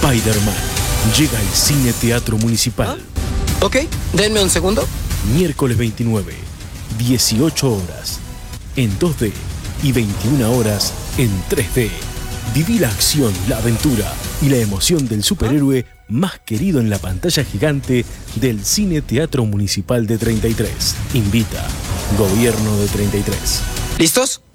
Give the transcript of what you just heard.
Spider-Man llega al Cine Teatro Municipal. Ok, denme un segundo. Miércoles 29, 18 horas en 2D y 21 horas en 3D. Viví la acción, la aventura y la emoción del superhéroe más querido en la pantalla gigante del Cine Teatro Municipal de 33. Invita Gobierno de 33. ¿Listos?